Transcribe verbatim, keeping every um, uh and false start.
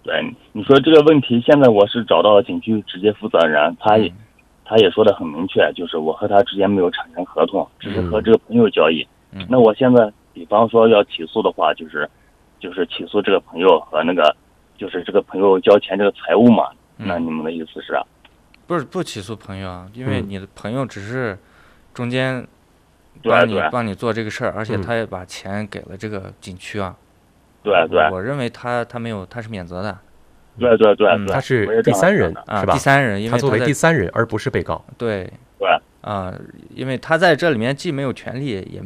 对，你说这个问题，现在我是找到了景区直接负责人，他也、嗯、他也说的很明确，就是我和他之间没有产生合同，只是和这个朋友交易。嗯、那我现在比方说要起诉的话，就是就是起诉这个朋友和那个就是这个朋友交钱这个财务嘛。嗯、那你们的意思是？ 不是不起诉朋友啊，因为你的朋友只是中间帮你帮你做这个事儿，而且他也把钱给了这个景区啊。 对对， 我认为他他没有，他是免责的。 对对对， 嗯、他是第三人啊， 是吧？ 第三人，因为他作为第三人，而不是被告。 对对啊，因为他在这里面既没有权利，也